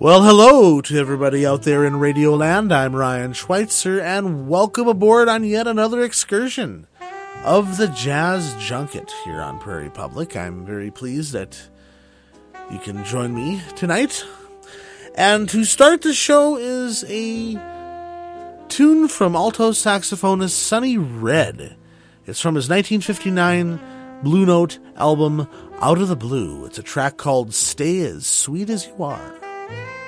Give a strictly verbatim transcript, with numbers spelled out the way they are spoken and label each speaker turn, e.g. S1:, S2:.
S1: Well, hello to everybody out there in Radioland. I'm Ryan Schweitzer, and welcome aboard on yet another excursion of the Jazz Junket here on Prairie Public. I'm very pleased that you can join me tonight. And to start the show is a tune from alto saxophonist Sonny Red. It's from his nineteen fifty-nine Blue Note album, Out of the Blue. It's a track called Stay As Sweet As You Are.